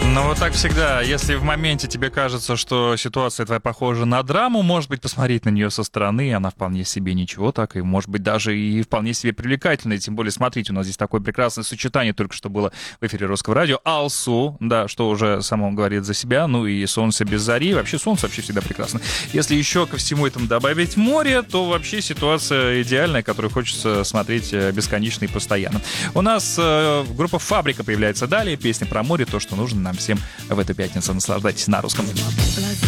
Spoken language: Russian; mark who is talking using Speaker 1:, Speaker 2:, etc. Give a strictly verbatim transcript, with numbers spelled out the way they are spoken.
Speaker 1: Ну, вот так всегда. Если в моменте тебе кажется, что ситуация твоя похожа на драму, может быть, посмотреть на нее со стороны, она вполне себе ничего так, и, может быть, даже и вполне себе привлекательная. Тем более, смотрите, у нас здесь такое прекрасное сочетание только что было в эфире Русского радио. Алсу, да, что уже само говорит за себя, ну и солнце без зари. Вообще, солнце вообще всегда прекрасно. Если еще ко всему этому добавить море, то вообще ситуация идеальная, которую хочется смотреть бесконечно и постоянно. У нас э, группа «Фабрика» появляется далее. Песня про море, то, что нужно нам всем в эту пятницу. Наслаждайтесь на русском.